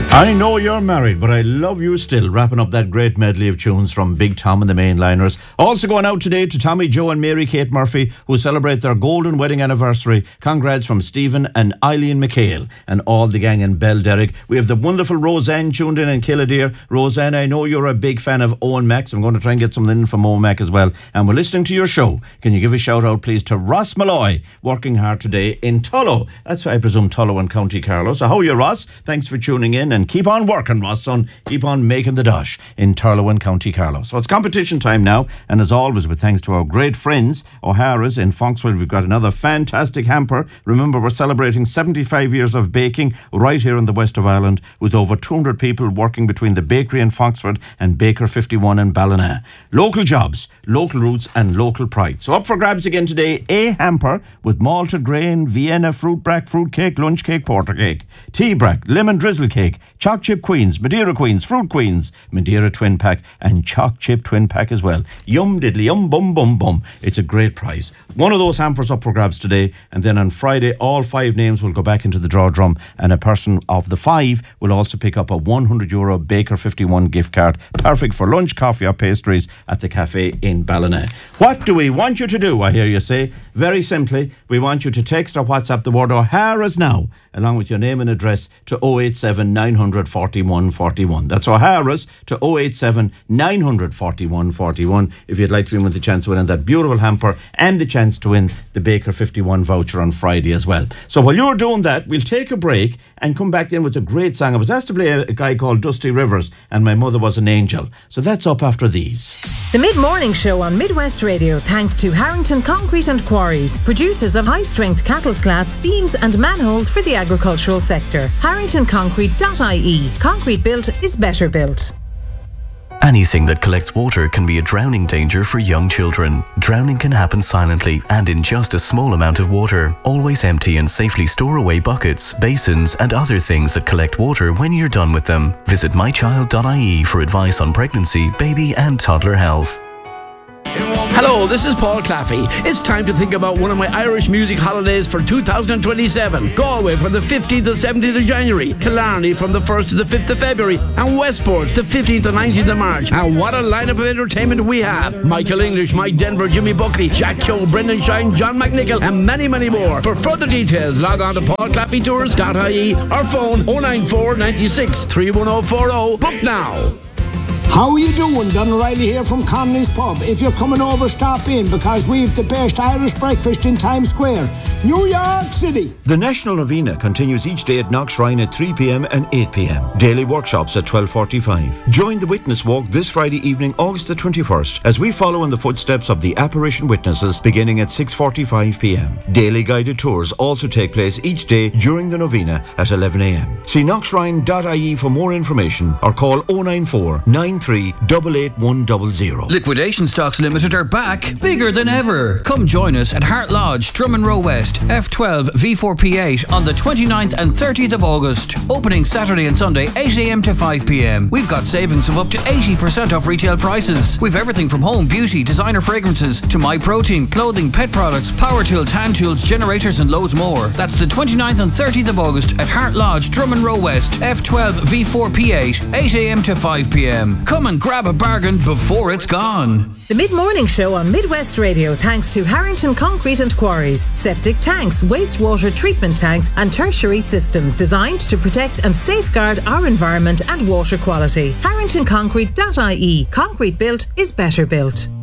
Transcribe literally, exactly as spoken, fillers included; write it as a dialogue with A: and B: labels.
A: I know you're married, but I love you still. Wrapping up that great medley of tunes from Big Tom and the Mainliners. Also going out today to Tommy, Joe and Mary Kate Murphy, who celebrate their golden wedding anniversary. Congrats from Stephen and Eileen McHale and all the gang in Belderrick. We have the wonderful Roseanne tuned in in Killdeer. Roseanne, I know you're a big fan of Owen Mac. I'm going to try and get something in from Owen Mac as well. And we're listening to your show. Can you give a shout out, please, to Ross Malloy, working hard today in Tullow. That's, I presume, Tullow and County Carlow. So how are you, Ross? Thanks for tuning in, and keep on working, Ross, son. Keep on making the dash in Tullow and County Carlow. So it's competition time now, and as always, with thanks to our great friends, O'Hara's in Foxwell, we've got another fantastic hamper. Remember, we're celebrating seventy-five years of baking right here in the west of Ireland, with over two hundred people working between the bakery in Foxford and Baker fifty-one in Ballina. Local jobs, local roots and local pride. So up for grabs again today, a hamper with malted grain, Vienna fruit brack, fruit cake, lunch cake, porter cake, tea brack, lemon drizzle cake, choc chip queens, Madeira queens, fruit queens, Madeira twin pack and choc chip twin pack as well. Yum diddly yum bum bum bum. It's a great prize. One of those hampers up for grabs today, and then on Friday all five names will go back into the draw drum, and a person of the five will also pick up a one hundred euro Baker fifty-one gift card, perfect for lunch, coffee or pastries at the cafe in Ballina. What do we want you to do, I hear you say? Very simply, we want you to text or WhatsApp the word O'Hara's now, along with your name and address, to oh eight seven nine hundred forty-one forty-one. That's O'Hara's to oh eight seven nine hundred forty-one forty-one if you'd like to win with the chance to win that beautiful hamper and the chance to win the Baker fifty-one voucher on Friday as well. So while you're doing that, we'll take a break and come back in with a great song. I was asked to play a, a guy called Dusty Rivers, and My Mother Was an Angel. So that's up after these.
B: The Mid-Morning Show on Midwest Radio, thanks to Harrington Concrete and Quarries, producers of high-strength cattle slats, beams and manholes for the agricultural sector. harrington concrete dot I E. Concrete built is better built.
C: Anything that collects water can be a drowning danger for young children. Drowning can happen silently and in just a small amount of water. Always empty and safely store away buckets, basins and other things that collect water when you're done with them. Visit my child dot I E for advice on pregnancy, baby and toddler health.
D: Hello, this is Paul Claffey. It's time to think about one of my Irish music holidays for two thousand twenty-seven. Galway from the fifteenth to seventeenth of January, Killarney from the first to the fifth of February, and Westport the fifteenth to nineteenth of March. And what a lineup of entertainment we have. Michael English, Mike Denver, Jimmy Buckley, Jack Keogh, Brendan Shine, John McNichol, and many, many more. For further details, log on to paul claffey tours dot I E or phone oh nine four nine six three one oh four oh. Book now.
E: How are you doing? Don O'Reilly here from Conley's Pub. If you're coming over, stop in, because we've the best Irish breakfast in Times Square, New York City.
A: The National Novena continues each day at Knock Shrine at three p.m. and eight p.m. Daily workshops at twelve forty-five. Join the Witness Walk this Friday evening, August the twenty-first, as we follow in the footsteps of the apparition witnesses beginning at six forty-five p.m. Daily guided tours also take place each day during the Novena at eleven a.m. See knock shrine dot I E for more information or call oh nine four nine three eight eight one zero zero.
F: Liquidation Stocks Limited are back, bigger than ever. Come join us at Hart Lodge, Drummond Row West, F twelve V four P eight on the twenty-ninth and thirtieth of August. Opening Saturday and Sunday eight a.m. to five p.m. We've got savings of up to eighty percent off retail prices. We've everything from home, beauty, designer fragrances to My Protein, clothing, pet products, power tools, hand tools, generators and loads more. That's the twenty-ninth and thirtieth of August at Hart Lodge, Drummond Row West, F twelve V four P eight, eight a.m. to five p.m. Come and grab a bargain before it's gone.
B: The Mid-Morning Show on Midwest Radio, thanks to Harrington Concrete and Quarries. Septic tanks, wastewater treatment tanks and tertiary systems designed to protect and safeguard our environment and water quality. harrington concrete dot I E. Concrete built is better built.